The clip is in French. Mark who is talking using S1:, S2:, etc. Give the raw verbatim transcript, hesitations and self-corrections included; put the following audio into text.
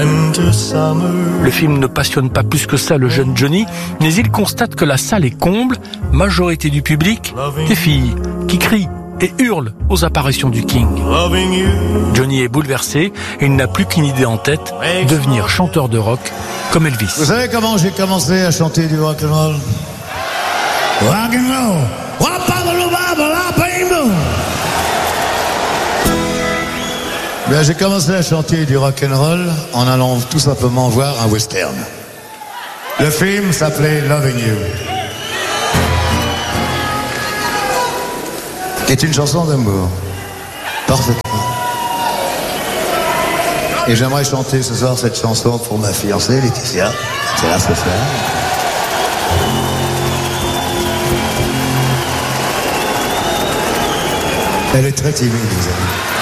S1: Le film ne passionne pas plus que ça le jeune Johnny, mais il constate que la salle est comble, majorité du public, des filles qui crient et hurlent aux apparitions du King. Johnny est bouleversé et il n'a plus qu'une idée en tête, devenir chanteur de rock comme Elvis.
S2: Vous savez comment j'ai commencé à chanter du rock and roll? Rock and roll. Bien, j'ai commencé à chanter du rock and roll en allant tout simplement voir un western. Le film s'appelait Loving You, qui est une chanson d'amour, parfaitement. Et j'aimerais chanter ce soir cette chanson pour ma fiancée Laetitia, qui est là ce soir. Elle est très timide, vous savez.